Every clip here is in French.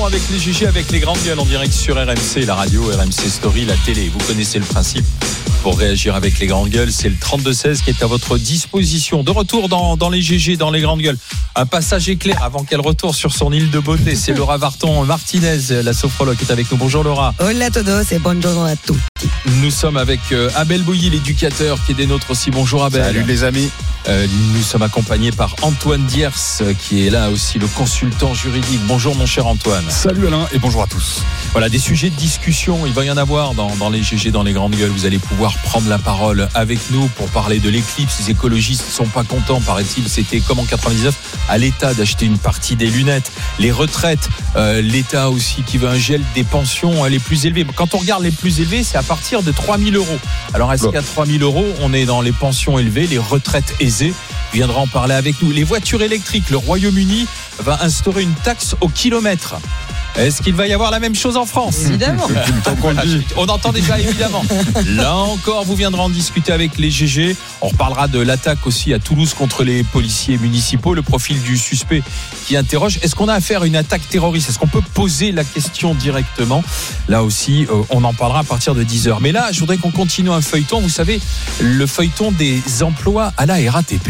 Avec les GG, avec les grandes gueules en direct sur RMC, la radio, RMC Story, la télé. Vous connaissez le principe. Pour réagir avec les grandes gueules, c'est le 32-16 qui est à votre disposition. De retour dans les GG, dans les grandes gueules. Un passage éclair avant qu'elle retourne sur son île de beauté. C'est Laura Varton Martinez, la sophrologue, qui est avec nous. Bonjour Laura. Hola a todos et buongiorno a tutti. Nous sommes avec Abel Bouilly, l'éducateur, qui est des nôtres aussi. Bonjour Abel. Salut les amis. Nous sommes accompagnés par Antoine Diers, qui est là aussi, le consultant juridique. Bonjour mon cher Antoine. Salut Alain et bonjour à tous. Voilà, des sujets de discussion, il va y en avoir dans les GG, dans les grandes gueules. Vous allez pouvoir prendre la parole avec nous pour parler de l'éclipse. Les écologistes ne sont pas contents, paraît-il. C'était comme en 99, à l'État d'acheter une partie des lunettes. Les retraites, l'État aussi qui veut un gel des pensions les plus élevées. Quand on regarde les plus élevées, c'est à partir de 3 000 euros. Alors est-ce qu'à 3 000 euros, on est dans les pensions élevées, les retraites aisées? Viendra en parler avec nous. Les voitures électriques, le Royaume-Uni va instaurer une taxe au kilomètre. Est-ce qu'il va y avoir la même chose en France? Évidemment. On entend déjà évidemment. Là encore, vous viendrez en discuter avec les GG. On reparlera de l'attaque aussi à Toulouse contre les policiers municipaux, le profil du suspect qui interroge. Est-ce qu'on a affaire à une attaque terroriste? Est-ce qu'on peut poser la question directement? Là aussi, on en parlera à partir de 10h. Mais là, je voudrais qu'on continue un feuilleton. Vous savez, le feuilleton des emplois à la RATP.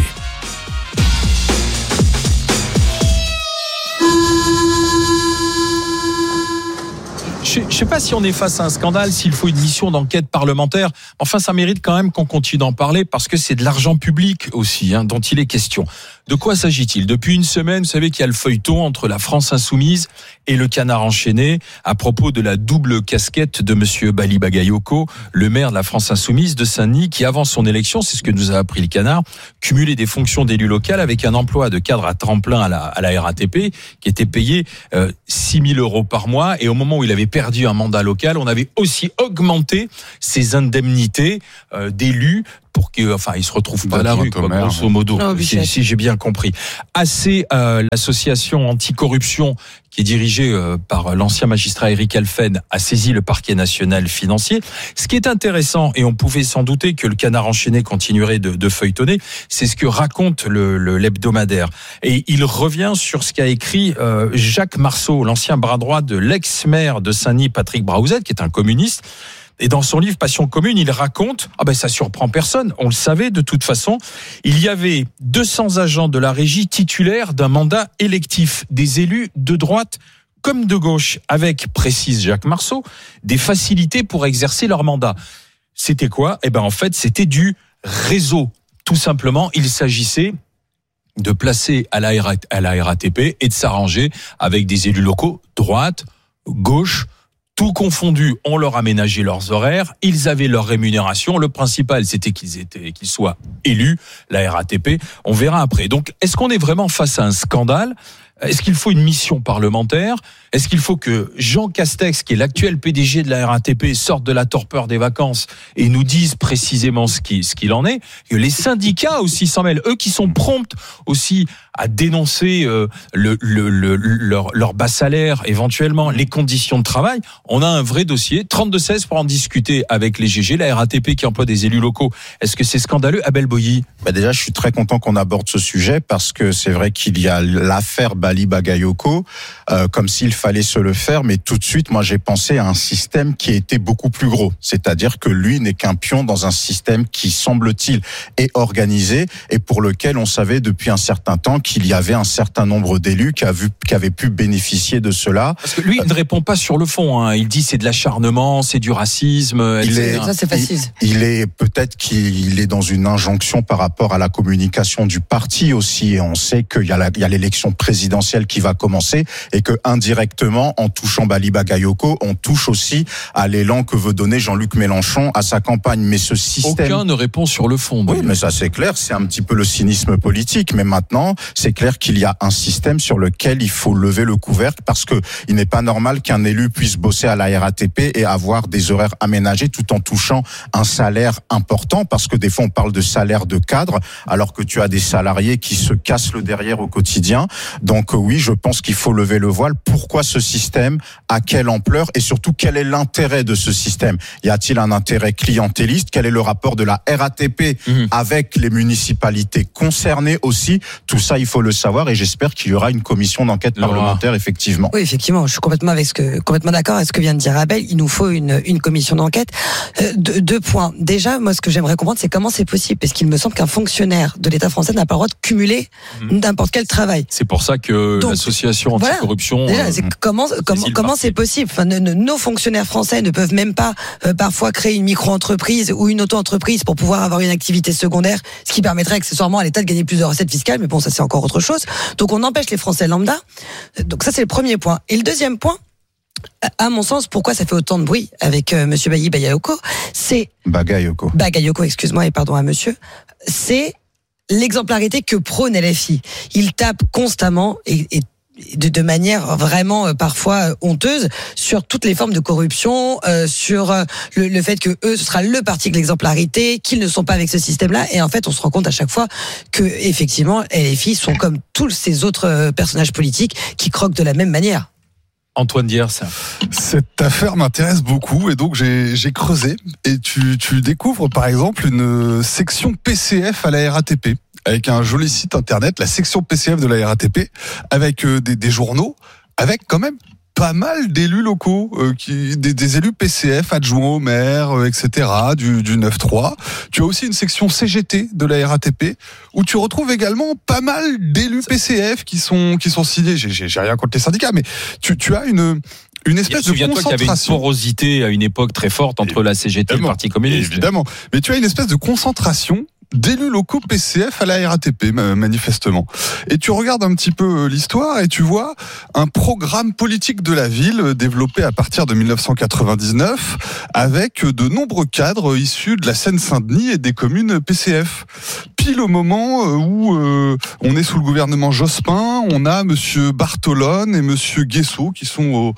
Je ne sais pas si on est face à un scandale, s'il faut une mission d'enquête parlementaire. Enfin, ça mérite quand même qu'on continue d'en parler parce que c'est de l'argent public aussi dont il est question. De quoi s'agit-il? Depuis une semaine, vous savez qu'il y a le feuilleton entre la France Insoumise et le Canard enchaîné à propos de la double casquette de monsieur Bali Bagayoko, le maire de la France Insoumise de Saint-Denis, qui avant son élection, c'est ce que nous a appris le Canard, cumulait des fonctions d'élu local avec un emploi de cadre à temps plein à la RATP qui était payé 6 000 euros par mois. Et au moment où il avait perdu un mandat local, on avait aussi augmenté ses indemnités d'élu pour que, enfin, il se retrouve pas à la rue, grosso modo, si j'ai bien compris. L'association anticorruption qui est dirigée par l'ancien magistrat Éric Alphen a saisi le parquet national financier. Ce qui est intéressant, et on pouvait s'en douter que le Canard enchaîné continuerait de feuilletonner, c'est ce que raconte l'hebdomadaire. Et il revient sur ce qu'a écrit Jacques Marceau, l'ancien bras droit de l'ex-maire de Saint-Denis, Patrick Braouzet, qui est un communiste. Et dans son livre Passion commune, il raconte, ça surprend personne, on le savait de toute façon, il y avait 200 agents de la régie titulaires d'un mandat électif, des élus de droite comme de gauche, avec, précise Jacques Marceau, des facilités pour exercer leur mandat. C'était quoi? En fait, c'était du réseau. Tout simplement, il s'agissait de placer à la RATP et de s'arranger avec des élus locaux, droite, gauche, tout confondu, on leur aménageait leurs horaires, ils avaient leur rémunération. Le principal, c'était qu'ils soient élus, la RATP. On verra après. Donc, est-ce qu'on est vraiment face à un scandale? Est-ce qu'il faut une mission parlementaire? Est-ce qu'il faut que Jean Castex, qui est l'actuel PDG de la RATP, sorte de la torpeur des vacances et nous dise précisément ce qu'il en est? Que les syndicats aussi s'en mêlent, eux qui sont prompts aussi à dénoncer leur bas salaire, éventuellement les conditions de travail. On a un vrai dossier. 32-16 pour en discuter avec les GG, la RATP qui emploie des élus locaux. Est-ce que c'est scandaleux, Abel Bouilly? Déjà, je suis très content qu'on aborde ce sujet parce que c'est vrai qu'il y a l'affaire Bali Bagayoko, comme s'il fallait se le faire, mais tout de suite, moi, j'ai pensé à un système qui était beaucoup plus gros. C'est-à-dire que lui n'est qu'un pion dans un système qui, semble-t-il, est organisé et pour lequel on savait depuis un certain temps qu'il y avait un certain nombre d'élus qui avaient pu bénéficier de cela. Parce que lui, il ne répond pas sur le fond. Il dit c'est de l'acharnement, c'est du racisme. Ça, c'est facile. Il est peut-être qu'il est dans une injonction par rapport à la communication du parti aussi. Et on sait qu'il y a l'élection présidentielle qui va commencer et que indirectement, en touchant Bali Bagayoko, on touche aussi à l'élan que veut donner Jean-Luc Mélenchon à sa campagne. Mais ce système... Aucun ne répond sur le fond. Oui, mais ça c'est clair, c'est un petit peu le cynisme politique. Mais maintenant, c'est clair qu'il y a un système sur lequel il faut lever le couvercle parce que il n'est pas normal qu'un élu puisse bosser à la RATP et avoir des horaires aménagés tout en touchant un salaire important parce que des fois on parle de salaire de cadre alors que tu as des salariés qui se cassent le derrière au quotidien. Donc Donc oui, je pense qu'il faut lever le voile. Pourquoi ce système? À quelle ampleur? Et surtout, quel est l'intérêt de ce système? Y a-t-il un intérêt clientéliste? Quel est le rapport de la RATP avec les municipalités concernées aussi? Tout ça, il faut le savoir, et j'espère qu'il y aura une commission d'enquête parlementaire, effectivement. Oui, effectivement, je suis complètement d'accord avec ce que vient de dire Abel. Il nous faut une commission d'enquête. Deux points. Déjà, moi, ce que j'aimerais comprendre, c'est comment c'est possible, parce qu'il me semble qu'un fonctionnaire de l'État français n'a pas le droit de cumuler n'importe quel travail. C'est pour ça que l'association anticorruption. Voilà. Déjà, comment c'est possible? Enfin, nos fonctionnaires français ne peuvent même pas parfois créer une micro-entreprise ou une auto-entreprise pour pouvoir avoir une activité secondaire, ce qui permettrait accessoirement à l'État de gagner plus de recettes fiscales. Mais bon, ça c'est encore autre chose. Donc on empêche les Français lambda. Donc ça c'est le premier point. Et le deuxième point, à mon sens, pourquoi ça fait autant de bruit avec Monsieur Bagayoko, c'est Bagayoko, excuse-moi, et pardon à Monsieur, c'est l'exemplarité que prône LFI. Il tape constamment et de manière vraiment parfois honteuse sur toutes les formes de corruption, sur le fait que eux ce sera le parti de l'exemplarité, qu'ils ne sont pas avec ce système-là, et en fait on se rend compte à chaque fois que effectivement LFI sont comme tous ces autres personnages politiques qui croquent de la même manière. Antoine Diers. Cette affaire m'intéresse beaucoup, et donc j'ai creusé, et tu découvres par exemple une section PCF à la RATP, avec un joli site internet, la section PCF de la RATP, avec des journaux, avec quand même pas mal d'élus locaux, des élus PCF adjoints au maire, etc., du 9-3. Tu as aussi une section CGT de la RATP, où tu retrouves également pas mal d'élus PCF qui sont signés. J'ai rien contre les syndicats, mais tu as une espèce de Souviens-toi qu'il y avait une porosité à une époque très forte entre la CGT et le Parti communiste. Évidemment. Mais tu as une espèce de concentration d'élus locaux PCF à la RATP, manifestement. Et tu regardes un petit peu l'histoire et tu vois un programme politique de la ville développé à partir de 1999 avec de nombreux cadres issus de la Seine-Saint-Denis et des communes PCF. Pile au moment où on est sous le gouvernement Jospin, on a monsieur Bartolone et monsieur Guessot qui sont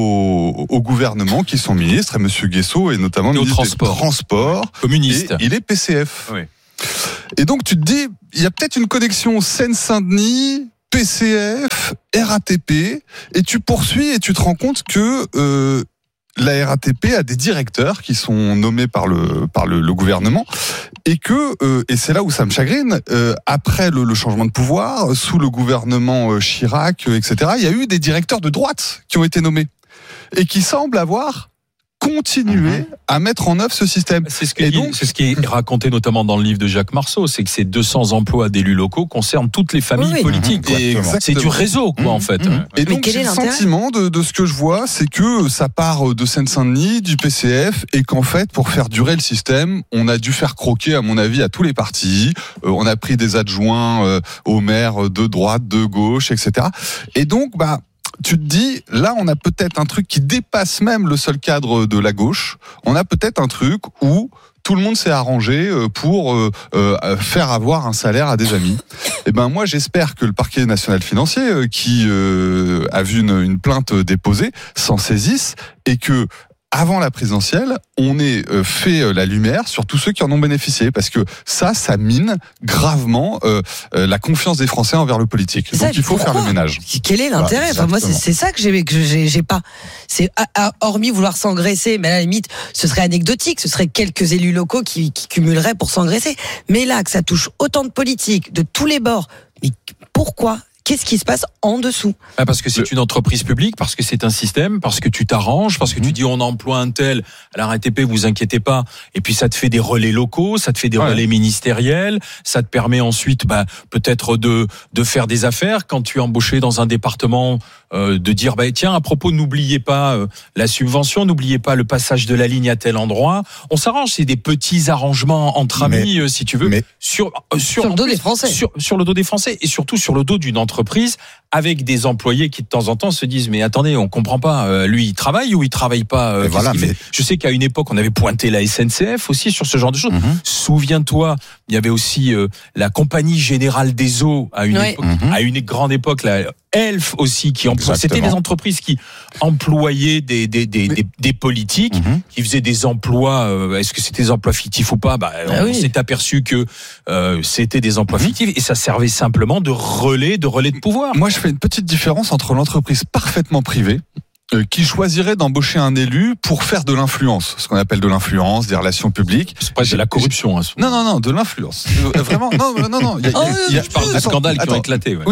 au gouvernement, qui sont ministres, et monsieur Guessot est notamment ministre des Transports, communiste. Et il est PCF. Oui. Et donc tu te dis, il y a peut-être une connexion Seine-Saint-Denis, PCF, RATP, et tu poursuis et tu te rends compte que la RATP a des directeurs qui sont nommés par le gouvernement, et que et c'est là où ça me chagrine, après le changement de pouvoir sous le gouvernement Chirac, etc., il y a eu des directeurs de droite qui ont été nommés et qui semblent avoir continuer à mettre en œuvre ce système. C'est ce qui est raconté notamment dans le livre de Jacques Marceau, c'est que ces 200 emplois d'élus locaux concernent toutes les familles politiques. C'est du réseau, quoi, en fait. Et donc, j'ai le sentiment de ce que je vois, c'est que ça part de Seine-Saint-Denis, du PCF, et qu'en fait, pour faire durer le système, on a dû faire croquer, à mon avis, à tous les partis. On a pris des adjoints aux maires de droite, de gauche, etc. Et donc, tu te dis, là, on a peut-être un truc qui dépasse même le seul cadre de la gauche. On a peut-être un truc où tout le monde s'est arrangé pour faire avoir un salaire à des amis. Et moi, j'espère que le parquet national financier, qui a vu une plainte déposée, s'en saisisse, et que avant la présidentielle, on ait fait la lumière sur tous ceux qui en ont bénéficié, parce que ça mine gravement la confiance des Français envers le politique. Donc il faut faire le ménage. Quel est l'intérêt? Moi, c'est ça que j'ai pas. C'est hormis vouloir s'engraisser, mais à la limite, ce serait anecdotique. Ce serait quelques élus locaux qui cumuleraient pour s'engraisser. Mais là, que ça touche autant de politiques de tous les bords, mais pourquoi? Qu'est-ce qui se passe en dessous? Parce que c'est une entreprise publique, parce que c'est un système, parce que tu t'arranges, parce que tu dis on emploie un tel à la RATP, vous inquiétez pas, et puis ça te fait des relais locaux, ça te fait des relais ministériels, ça te permet ensuite peut-être de faire des affaires quand tu es embauché dans un département, de dire tiens, à propos, n'oubliez pas la subvention, n'oubliez pas le passage de la ligne à tel endroit. On s'arrange, c'est des petits arrangements entre amis, si tu veux, sur le dos des Français, sur le dos des Français, et surtout sur le dos d'une entreprise avec des employés qui de temps en temps se disent mais attendez, on comprend pas, lui il travaille ou il travaille pas, Je sais qu'à une époque on avait pointé la SNCF aussi sur ce genre de choses. Souviens-toi Il y avait aussi la Compagnie Générale des Eaux à une grande époque, la Elf aussi qui employait. C'était des entreprises qui employaient des politiques, qui faisaient des emplois. Est-ce que c'était des emplois fictifs ou pas ? On s'est aperçu que c'était des emplois fictifs et ça servait simplement de relais de pouvoir. Moi, je fais une petite différence entre l'entreprise parfaitement privée qui choisirait d'embaucher un élu pour faire de l'influence, ce qu'on appelle de l'influence, des relations publiques. C'est pas de la corruption. Hein, non, de l'influence. Vraiment, non. Je parle de scandales qui ont éclaté. Ouais. Oui,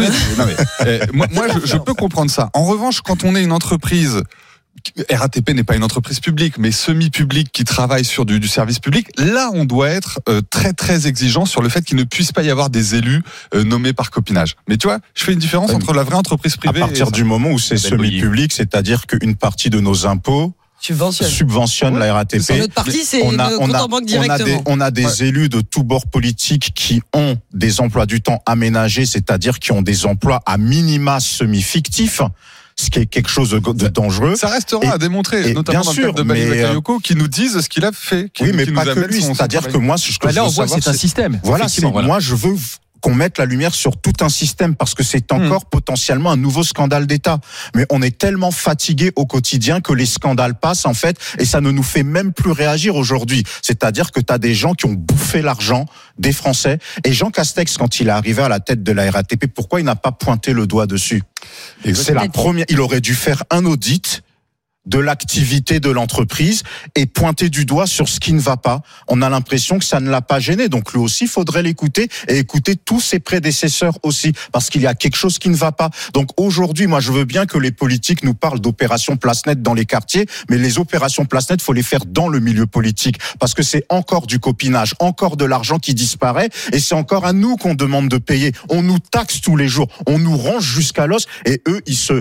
moi, je peux comprendre ça. En revanche, quand on est une entreprise, RATP n'est pas une entreprise publique, mais semi-publique qui travaille sur du service public, là, on doit être très, très exigeant sur le fait qu'il ne puisse pas y avoir des élus nommés par copinage. Mais tu vois, je fais une différence entre la vraie entreprise privée. À partir du moment où c'est semi-public, c'est-à-dire qu'une partie de nos impôts subventionne la RATP. Sur notre partie, c'est compte en banque directement. On a des élus de tous bords politiques qui ont des emplois du temps aménagés, c'est-à-dire qui ont des emplois à minima semi-fictifs. Ce qui est quelque chose de dangereux. Ça restera à démontrer, notamment dans le cas de Bali Bakayoko, qui nous disent ce qu'il a fait. Oui, mais pas que lui. C'est-à-dire que moi, là, on voit, c'est un système. Voilà, moi, je veux qu'on mette la lumière sur tout un système parce que c'est encore potentiellement un nouveau scandale d'État. Mais on est tellement fatigué au quotidien que les scandales passent en fait et ça ne nous fait même plus réagir aujourd'hui. C'est-à-dire que tu as des gens qui ont bouffé l'argent des Français et Jean Castex, quand il est arrivé à la tête de la RATP, pourquoi il n'a pas pointé le doigt dessus ? C'est la première. Il aurait dû faire un audit de l'activité de l'entreprise et pointer du doigt sur ce qui ne va pas. On a l'impression que ça ne l'a pas gêné. Donc lui aussi, il faudrait l'écouter et écouter tous ses prédécesseurs aussi, parce qu'il y a quelque chose qui ne va pas. Donc aujourd'hui, moi, je veux bien que les politiques nous parlent d'opérations place nette dans les quartiers, mais les opérations place nette, faut les faire dans le milieu politique, parce que c'est encore du copinage, encore de l'argent qui disparaît, et c'est encore à nous qu'on demande de payer. On nous taxe tous les jours, on nous range jusqu'à l'os, et eux, ils se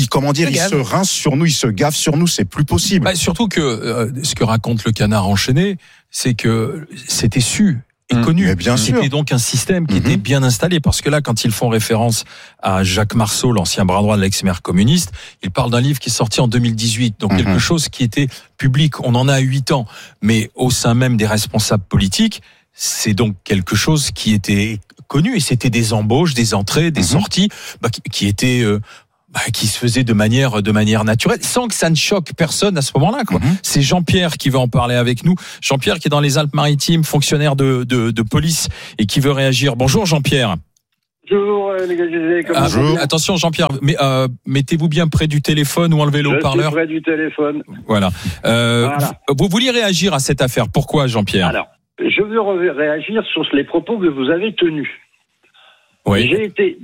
rincent sur nous, ils se gavent sur nous, c'est plus possible. Surtout que ce que raconte le Canard enchaîné, c'est que c'était su et connu. Mais bien sûr. C'était donc un système qui était bien installé, parce que là, quand ils font référence à Jacques Marceau, l'ancien bras droit de l'ex-maire communiste, ils parlent d'un livre qui est sorti en 2018, donc quelque chose qui était public. On en a 8 ans, mais au sein même des responsables politiques, c'est donc quelque chose qui était connu, et c'était des embauches, des entrées, des sorties, qui étaient qui se faisait de manière naturelle, sans que ça ne choque personne à ce moment-là, quoi. C'est Jean-Pierre qui veut en parler avec nous. Jean-Pierre qui est dans les Alpes-Maritimes, fonctionnaire de police et qui veut réagir. Bonjour Jean-Pierre. Bonjour les gars, bonjour. Attention Jean-Pierre, mettez-vous bien près du téléphone ou enlevez le haut-parleur. Près du téléphone. Voilà. Vous vouliez réagir à cette affaire. Pourquoi Jean-Pierre ? Alors, je veux réagir sur les propos que vous avez tenus. Oui. J'ai été